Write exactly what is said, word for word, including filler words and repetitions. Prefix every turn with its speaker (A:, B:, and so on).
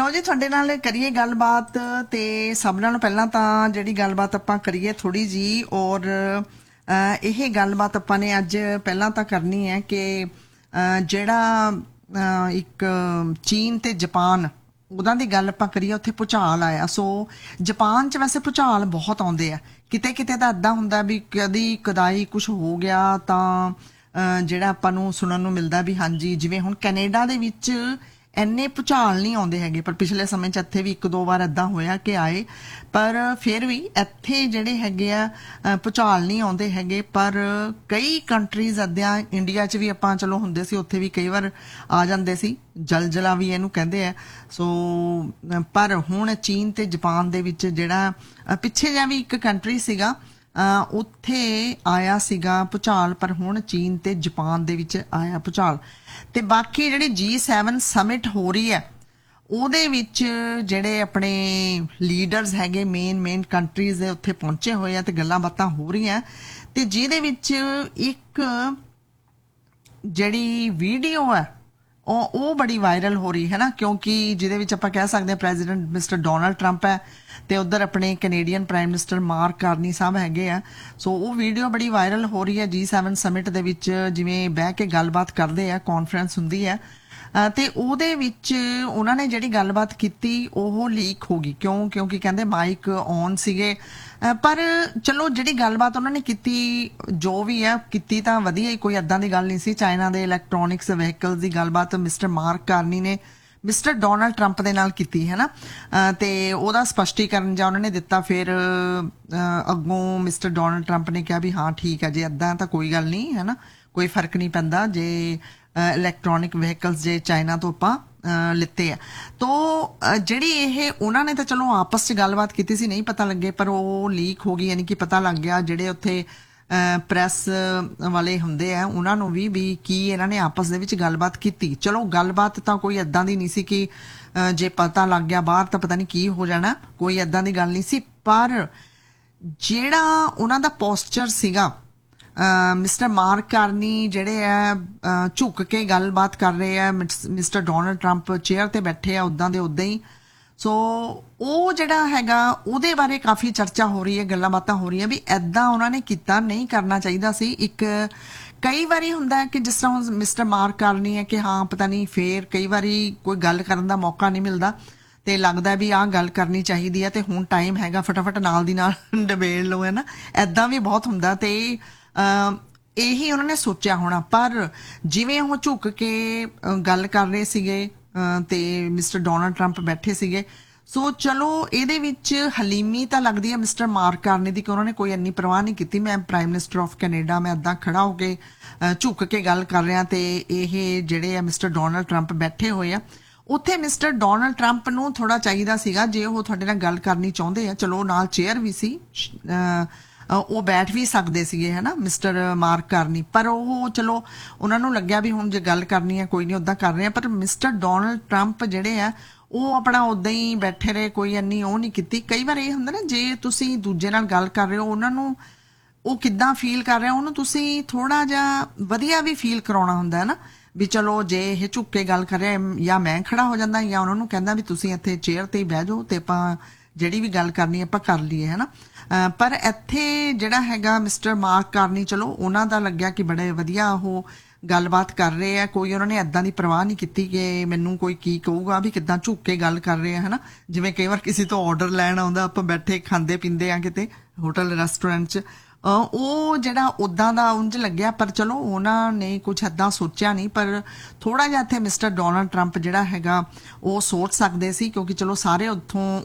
A: ਲਓ ਜੀ ਤੁਹਾਡੇ ਨਾਲ ਕਰੀਏ ਗੱਲਬਾਤ ਤੇ ਸਭ ਨਾਲੋਂ ਪਹਿਲਾਂ ਤਾਂ ਜਿਹੜੀ ਗੱਲਬਾਤ ਆਪਾਂ ਕਰੀਏ ਥੋੜੀ ਜੀ ਔਰ ਇਹ ਗੱਲਬਾਤ ਆਪਾਂ ਨੇ ਅੱਜ ਪਹਿਲਾਂ ਤਾਂ ਕਰਨੀ ਹੈ ਕਿ ਜਿਹੜਾ ਇੱਕ ਚੀਨ ਤੇ ਜਾਪਾਨ ਉਹਨਾਂ ਦੀ ਗੱਲ ਆਪਾਂ ਕਰੀਏ ਉੱਥੇ ਭੂਚਾਲ ਆਇਆ। ਸੋ ਜਾਪਾਨ 'ਚ ਵੈਸੇ ਭੂਚਾਲ ਬਹੁਤ ਆਉਂਦੇ ਆ, ਕਿਤੇ ਕਿਤੇ ਤਾਂ ਇੱਦਾਂ ਹੁੰਦਾ ਵੀ ਕਦੀ ਕਦਾਈ ਕੁਛ ਹੋ ਗਿਆ ਤਾਂ ਜਿਹੜਾ ਆਪਾਂ ਨੂੰ ਸੁਣਨ ਨੂੰ ਮਿਲਦਾ ਵੀ ਹਾਂਜੀ ਜਿਵੇਂ ਹੁਣ ਕੈਨੇਡਾ ਦੇ ਵਿੱਚ ਇੰਨੇ ਭੂਚਾਲ ਨਹੀਂ ਆਉਂਦੇ ਹੈਗੇ, ਪਰ ਪਿਛਲੇ ਸਮੇਂ 'ਚ ਇੱਥੇ ਵੀ ਇੱਕ ਦੋ ਵਾਰ ਇੱਦਾਂ ਹੋਇਆ ਕਿ ਆਏ, ਪਰ ਫਿਰ ਵੀ ਇੱਥੇ ਜਿਹੜੇ ਹੈਗੇ ਆ ਭੂਚਾਲ ਨਹੀਂ ਆਉਂਦੇ ਹੈਗੇ। ਪਰ ਕਈ ਕੰਟਰੀਜ਼ ਇੱਦਾਂ ਇੰਡੀਆ 'ਚ ਵੀ ਆਪਾਂ ਚਲੋ ਹੁੰਦੇ ਸੀ, ਉੱਥੇ ਵੀ ਕਈ ਵਾਰ ਆ ਜਾਂਦੇ ਸੀ, ਜਲਜਲਾ ਵੀ ਇਹਨੂੰ ਕਹਿੰਦੇ ਆ। ਸੋ ਪਰ ਹੁਣ ਚੀਨ ਤੇ ਜਾਪਾਨ ਦੇ ਵਿੱਚ ਜਿਹੜਾ ਪਿੱਛੇ ਜਿਹਾ ਵੀ ਇੱਕ ਕੰਟਰੀ ਸੀਗਾ ਉੱਥੇ ਆਇਆ ਸੀਗਾ ਭੂਚਾਲ, ਪਰ ਹੁਣ ਚੀਨ ਤੇ ਜਾਪਾਨ ਦੇ ਵਿੱਚ ਆਇਆ ਭੂਚਾਲ। ਤੇ ਬਾਕੀ ਜਿਹੜੀ ਜੀ ਸੈਵਨ ਸਮਿਟ ਹੋ ਰਹੀ ਹੈ ਉਹਦੇ ਵਿੱਚ ਜਿਹੜੇ ਆਪਣੇ ਲੀਡਰਸ ਹੈਗੇ ਮੇਨ ਮੇਨ ਕੰਟਰੀਜ਼ ਦੇ ਉੱਥੇ ਪਹੁੰਚੇ ਹੋਏ ਆ ਤੇ ਗੱਲਾਂ ਬਾਤਾਂ ਹੋ ਰਹੀਆਂ, ਤੇ ਜਿਹਦੇ ਵਿੱਚ ਇੱਕ ਜਿਹੜੀ ਵੀਡੀਓ ਹੈ ਉਹ ਉਹ ਬੜੀ ਵਾਇਰਲ ਹੋ ਰਹੀ ਹੈ ਨਾ, ਕਿਉਂਕਿ ਜਿਹਦੇ ਵਿੱਚ ਆਪਾਂ ਕਹਿ ਸਕਦੇ ਹਾਂ ਪ੍ਰੈਜ਼ੀਡੈਂਟ ਮਿਸਟਰ ਡੋਨਲਡ ਟਰੰਪ ਹੈ ਤੇ ਉਧਰ ਆਪਣੇ Canadian prime minister mark Carney ਸਾਹਿਬ ਹੈਗੇ ਆ। ਸੋ ਉਹ ਵੀਡੀਓ ਬੜੀ ਵਾਇਰਲ ਹੋ ਰਹੀ ਹੈ ਜੀ ਸੈਵਨ ਸਮਿਟ ਦੇ ਵਿੱਚ, ਜਿਵੇਂ ਬਹਿ ਕੇ ਗੱਲਬਾਤ ਕਰਦੇ ਆ, ਕਾਨਫਰੰਸ ਹੁੰਦੀ ਹੈ ਤੇ ਉਹਦੇ ਵਿੱਚ ਉਹਨਾਂ ਨੇ ਜਿਹੜੀ ਗੱਲਬਾਤ ਕੀਤੀ ਉਹ ਲੀਕ ਹੋ ਗਈ। ਕਿਉਂ? ਕਿਉਂਕਿ ਕਹਿੰਦੇ ਮਾਈਕ ਔਨ ਸੀਗੇ, ਪਰ ਚਲੋ ਜਿਹੜੀ ਗੱਲਬਾਤ ਉਹਨਾਂ ਨੇ ਕੀਤੀ ਜੋ ਵੀ ਹੈ ਕੀਤੀ ਤਾਂ ਵਧੀਆ ਹੀ, ਕੋਈ ਏਦਾਂ ਦੀ ਗੱਲ ਨਹੀਂ ਸੀ। ਚਾਈਨਾ ਦੇ ਇਲੈਕਟ੍ਰੋਨਿਕਸ ਵਹੀਕਲਸ ਦੀ ਗੱਲਬਾਤ ਮਿਸਟਰ ਮਾਰਕ ਕਾਰਨੀ ਨੇ ਮਿਸਟਰ ਡੋਨਲਡ ਟਰੰਪ ਦੇ ਨਾਲ ਕੀਤੀ ਹੈ ਨਾ, ਤੇ ਉਹਦਾ ਸਪਸ਼ਟੀਕਰਨ ਜਾਂ ਉਹਨਾਂ ਨੇ ਦਿੱਤਾ। ਫਿਰ ਅੱਗੋਂ ਮਿਸਟਰ ਡੋਨਲਡ ਟਰੰਪ ਨੇ ਕਿਹਾ ਵੀ ਹਾਂ ਠੀਕ ਹੈ ਜੀ, ਏਦਾਂ ਤਾਂ ਕੋਈ ਗੱਲ ਨਹੀਂ ਹੈ ਨਾ, ਕੋਈ ਫਰਕ ਨਹੀਂ ਪੈਂਦਾ ਜੇ ਇਲੈਕਟ੍ਰੋਨਿਕ ਵਹੀਕਲਸ ਜੇ ਚਾਈਨਾ ਤੋਂ ਆਪਾਂ ਲਿੱਤੇ ਆ। ਤੋ ਜਿਹੜੀ ਇਹ ਉਹਨਾਂ ਨੇ ਤਾਂ ਚਲੋ ਆਪਸ 'ਚ ਗੱਲਬਾਤ ਕੀਤੀ ਸੀ, ਨਹੀਂ ਪਤਾ ਲੱਗੇ, ਪਰ ਉਹ ਲੀਕ ਹੋ ਗਈ, ਯਾਨੀ ਕਿ ਪਤਾ ਲੱਗ ਗਿਆ ਜਿਹੜੇ ਉੱਥੇ ਪ੍ਰੈਸ ਵਾਲੇ ਹੁੰਦੇ ਆ ਉਹਨਾਂ ਨੂੰ ਵੀ ਵੀ ਕੀ ਇਹਨਾਂ ਨੇ ਆਪਸ ਦੇ ਵਿੱਚ ਗੱਲਬਾਤ ਕੀਤੀ। ਚਲੋ ਗੱਲਬਾਤ ਤਾਂ ਕੋਈ ਏਦਾਂ ਦੀ ਨਹੀਂ ਸੀ ਕਿ ਜੇ ਪਤਾ ਲੱਗ ਗਿਆ ਬਾਹਰ ਤਾਂ ਪਤਾ ਨਹੀਂ ਕੀ ਹੋ ਜਾਣਾ, ਕੋਈ ਏਦਾਂ ਦੀ ਗੱਲ ਨਹੀਂ ਸੀ। ਪਰ ਜਿਹੜਾ ਉਹਨਾਂ ਦਾ ਪੋਸਚਰ ਸੀਗਾ, ਮਿਸਟਰ ਮਾਰਕ ਕਾਰਨੀ ਜਿਹੜੇ ਆ ਝੁੱਕ ਕੇ ਗੱਲਬਾਤ ਕਰ ਰਹੇ ਆ, ਮਿਸਟਰ ਡੋਨਲਡ ਟਰੰਪ ਚੇਅਰ ਤੇ ਬੈਠੇ ਆ ਉੱਦਾਂ ਦੇ ਉੱਦਾਂ ਹੀ। ਸੋ ਉਹ ਜਿਹੜਾ ਹੈਗਾ ਉਹਦੇ ਬਾਰੇ ਕਾਫੀ ਚਰਚਾ ਹੋ ਰਹੀ ਹੈ, ਗੱਲਾਂ ਬਾਤਾਂ ਹੋ ਰਹੀਆਂ ਵੀ ਐਦਾਂ ਉਹਨਾਂ ਨੇ ਕੀਤਾ ਨਹੀਂ ਕਰਨਾ ਚਾਹੀਦਾ ਸੀ। ਇੱਕ ਕਈ ਵਾਰੀ ਹੁੰਦਾ ਕਿ ਜਿਸ ਤਰ੍ਹਾਂ ਮਿਸਟਰ ਮਾਰਕ ਕਾਰਨੀ ਹੈ ਕਿ ਹਾਂ ਪਤਾ ਨਹੀਂ, ਫੇਰ ਕਈ ਵਾਰੀ ਕੋਈ ਗੱਲ ਕਰਨ ਦਾ ਮੌਕਾ ਨਹੀਂ ਮਿਲਦਾ ਤੇ ਲੱਗਦਾ ਵੀ ਆਹ ਗੱਲ ਕਰਨੀ ਚਾਹੀਦੀ ਹੈ ਤੇ ਹੁਣ ਟਾਈਮ ਹੈਗਾ ਫਟਾਫਟ ਨਾਲ ਦੀ ਨਾਲ ਡਿਬੇਟ ਲਓ, ਹੈ ਨਾ, ਐਦਾਂ ਵੀ ਬਹੁਤ ਹੁੰਦਾ। ਤੇ ਇਹੀ ਉਹਨਾਂ ਨੇ ਸੋਚਿਆ ਹੋਣਾ, ਪਰ ਜਿਵੇਂ ਉਹ ਝੁੱਕ ਕੇ ਗੱਲ ਕਰ ਰਹੇ ਸੀਗੇ ਤੇ ਮਿਸਟਰ ਡੋਨਲਡ ਟਰੰਪ ਬੈਠੇ ਸੀਗੇ। ਸੋ ਚਲੋ ਇਹਦੇ ਵਿੱਚ ਹਲੀਮੀ ਤਾਂ ਲੱਗਦੀ ਹੈ ਮਿਸਟਰ ਮਾਰਕ ਕਾਰਨੀ ਦੀ ਕਿ ਉਹਨਾਂ ਨੇ ਕੋਈ ਇੰਨੀ ਪਰਵਾਹ ਨਹੀਂ ਕੀਤੀ, ਮੈਂ ਪ੍ਰਾਈਮ ਮਿਨਿਸਟਰ ਆਫ ਕੈਨੇਡਾ, ਮੈਂ ਏਦਾਂ ਖੜਾ ਹੋ ਕੇ ਝੁੱਕ ਕੇ ਗੱਲ ਕਰ ਰਿਹਾ ਤੇ ਇਹ ਜਿਹੜੇ ਆ ਮਿਸਟਰ ਡੋਨਲਡ ਟਰੰਪ ਬੈਠੇ ਹੋਏ ਆ। ਉੱਥੇ ਮਿਸਟਰ ਡੋਨਲਡ ਟਰੰਪ ਨੂੰ ਥੋੜਾ ਚਾਹੀਦਾ ਸੀਗਾ, ਜੇ ਉਹ ਤੁਹਾਡੇ ਨਾਲ ਗੱਲ ਕਰਨੀ ਚਾਹੁੰਦੇ ਆ, ਚਲੋ ਨਾਲ ਚੇਅਰ ਵੀ ਸੀ, ਉਹ ਬੈਠ ਵੀ ਸਕਦੇ ਸੀਗੇ ਹੈ ਨਾ ਮਿਸਟਰ ਮਾਰਕ ਕਾਰਨੀ, ਪਰ ਉਹ ਚਲੋ ਉਹਨਾਂ ਨੂੰ ਲੱਗਿਆ ਵੀ ਹੁਣ ਜੇ ਗੱਲ ਕਰਨੀ ਹੈ ਕੋਈ ਨਹੀਂ ਉੱਦਾਂ ਕਰ ਰਹੇ ਆ। ਪਰ ਮਿਸਟਰ ਡੋਨਲਡ ਟਰੰਪ ਜਿਹੜੇ ਆ ਉਹ ਆਪਣਾ ਉੱਦਾਂ ਹੀ ਬੈਠੇ ਰਹੇ, ਕੋਈ ਇੰਨੀ ਉਹ ਨਹੀਂ ਕੀਤੀ। ਕਈ ਵਾਰ ਇਹ ਹੁੰਦਾ ਨਾ ਜੇ ਤੁਸੀਂ ਦੂਜੇ ਨਾਲ ਗੱਲ ਕਰ ਰਹੇ ਹੋ, ਉਹਨਾਂ ਨੂੰ ਉਹ ਕਿੱਦਾਂ ਫੀਲ ਕਰ ਰਿਹਾ ਉਹਨੂੰ ਤੁਸੀਂ ਥੋੜਾ ਜਿਹਾ ਵਧੀਆ ਵੀ ਫੀਲ ਕਰਾਉਣਾ ਹੁੰਦਾ ਹੈ ਨਾ, ਵੀ ਚਲੋ ਜੇ ਇਹ ਝੁੱਕ ਕੇ ਗੱਲ ਕਰ ਰਿਹਾ ਜਾਂ ਮੈਂ ਖੜਾ ਹੋ ਜਾਂਦਾ ਜਾਂ ਉਹਨਾਂ ਨੂੰ ਕਹਿੰਦਾ ਵੀ ਤੁਸੀਂ ਇੱਥੇ ਚੇਅਰ ਤੇ ਹੀ ਬਹਿ ਜਾਓ ਤੇ ਆਪਾਂ ਜਿਹੜੀ ਵੀ ਗੱਲ ਕਰਨੀ ਆਪਾਂ ਕਰ ਲਈਏ, ਹੈ ਨਾ। ਪਰ ਇੱਥੇ ਜਿਹੜਾ ਹੈਗਾ ਮਿਸਟਰ ਮਾਰਕ ਕਾਰਨੀ, ਚਲੋ ਉਹਨਾਂ ਦਾ ਲੱਗਿਆ ਕਿ ਬੜੇ ਵਧੀਆ ਉਹ ਗੱਲਬਾਤ ਕਰ ਰਹੇ ਆ, ਕੋਈ ਉਹਨਾਂ ਨੇ ਏਦਾਂ ਦੀ ਪਰਵਾਹ ਨਹੀਂ ਕੀਤੀ ਕਿ ਮੈਨੂੰ ਕੋਈ ਕੀ ਕਹੂਗਾ ਵੀ ਕਿੱਦਾਂ ਝੁੱਕ ਕੇ ਗੱਲ ਕਰ ਰਹੇ ਆ, ਹੈ ਨਾ। ਜਿਵੇਂ ਕਈ ਵਾਰ ਕਿਸੇ ਤੋਂ ਆਰਡਰ ਲੈਣ ਆਉਂਦਾ, ਆਪਾਂ ਬੈਠੇ ਖਾਂਦੇ ਪੀਂਦੇ ਆ ਕਿਤੇ ਹੋਟਲ ਰੈਸਟੋਰੈਂਟ 'ਚ, ਉਹ ਜਿਹੜਾ ਉੱਦਾਂ ਦਾ ਉਂਝ ਲੱਗਿਆ, ਪਰ ਚਲੋ ਉਹਨਾਂ ਨੇ ਕੁਛ ਏਦਾਂ ਸੋਚਿਆ ਨਹੀਂ। ਪਰ ਥੋੜਾ ਜਿਹਾ ਇੱਥੇ ਮਿਸਟਰ ਡੋਨਲਡ ਟਰੰਪ ਜਿਹੜਾ ਹੈਗਾ ਉਹ ਸੋਚ ਸਕਦੇ ਸੀ, ਕਿਉਂਕਿ ਚਲੋ ਸਾਰੇ ਉੱਥੋਂ